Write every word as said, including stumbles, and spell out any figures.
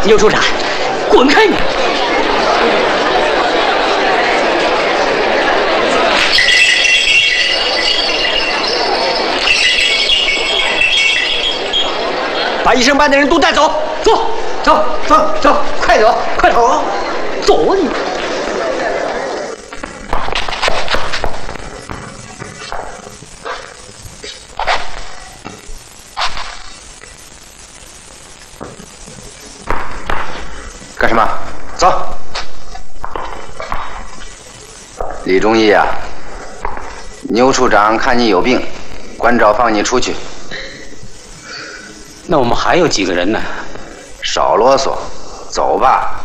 牛处长，滚开你！把医生班的人都带走，走，走，走，走，快走，快走，走你！ 干什么？走！李忠义啊，牛处长看你有病，关照放你出去。 那我们还有几个人呢？ 少啰嗦，走吧。